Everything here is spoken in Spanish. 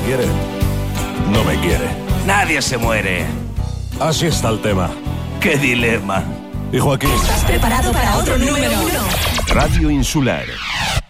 quiere, no me quiere. Nadie se muere. Así está el tema. ¡Qué dilema! Y Joaquín. ¿Estás preparado para otro número 1? Radio Insular.